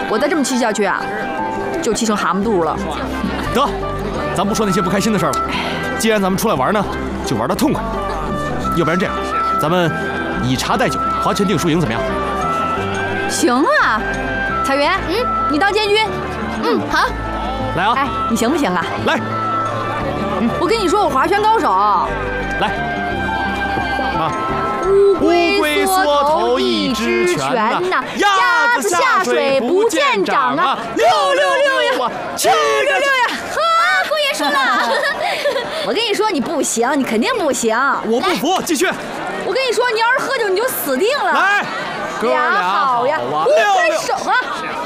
我再这么气下去啊，就气成蛤蟆肚了。 得，咱不说那些不开心的事儿了。既然咱们出来玩呢，就玩得痛快。要不然这样，咱们以茶代酒，划拳定输赢，怎么样？ 行啊，彩云，你当监军。 好。 来啊！ 哎，你行不行啊？ 来。 我跟你说，我划拳高手。 来。啊！乌龟缩头一只拳呐，鸭子下水不见长啊！666呀，7个6呀！ 姑爷输了。 我跟你说，你不行，你肯定不行。 我不服，继续。 我跟你说，你要是喝酒，你就死定了。 来，哥俩好呀， 乌龟手啊！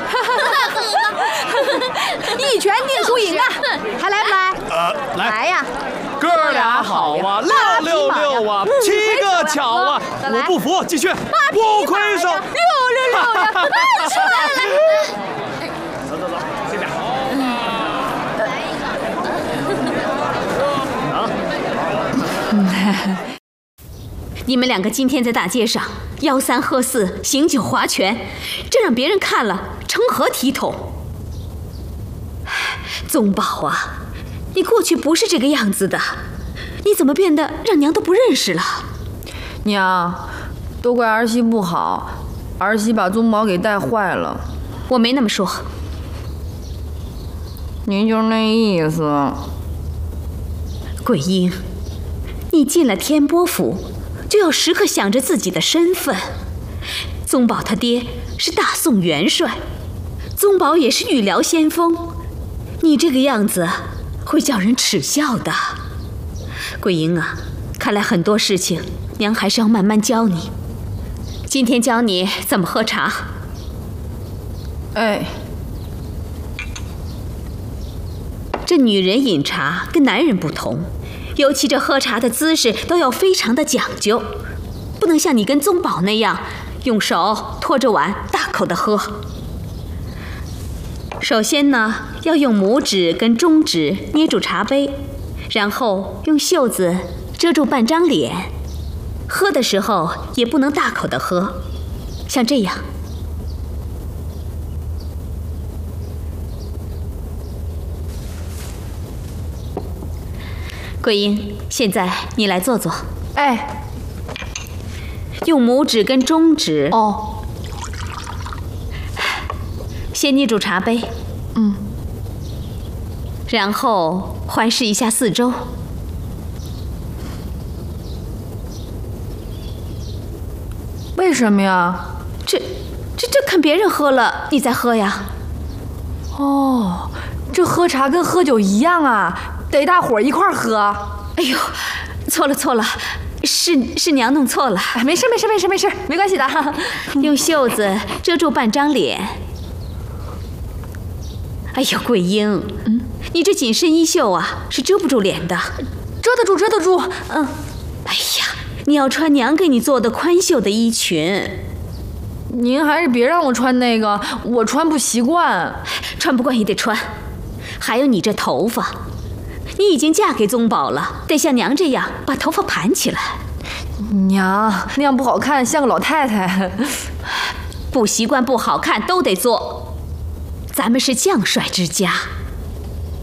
一拳定输赢啊！还来不来？来呀！ 哥俩好啊，666啊，7个巧啊！我不服，继续。乌龟手 ，666呀！出来了！ 走，这边。 你们两个今天在大街上吆三喝四、醒酒划拳，这让别人看了成何体统？宗宝啊，你过去不是这个样子的，你怎么变得让娘都不认识了？ 娘，都怪儿媳不好，儿媳把宗宝给带坏了。 我没那么说。 您就是那意思。 桂英，你进了天波府，就要时刻想着自己的身份。宗宝他爹是大宋元帅，宗宝也是御辽先锋，你这个样子会叫人耻笑的。桂英啊，看来很多事情娘还是要慢慢教你。今天教你怎么喝茶。 哎， 这女人饮茶跟男人不同，尤其这喝茶的姿势都要非常的讲究，不能像你跟宗宝那样用手托着碗大口的喝。首先呢，要用拇指跟中指捏住茶杯，然后用袖子遮住半张脸。喝的时候也不能大口的喝，像这样。桂英，现在你来坐坐。 哎， 用拇指跟中指哦， 先捏住茶杯，然后环视一下四周。 为什么呀？ 这看别人喝了，你再喝呀。 哦，这喝茶跟喝酒一样啊，得大伙儿一块儿喝。 哎呦，错了，是娘弄错了。 没事，没关系的。 用袖子遮住半张脸。哎呦，桂英，你这紧身衣袖啊，是遮不住脸的。 遮得住。 哎呀，你要穿娘给你做的宽袖的衣裙。 您还是别让我穿那个，我穿不习惯。 穿不惯也得穿。还有你这头发，你已经嫁给宗宝了，得像娘这样把头发盘起来。 娘，那样不好看，像个老太太。 不习惯不好看都得做。咱们是将帅之家，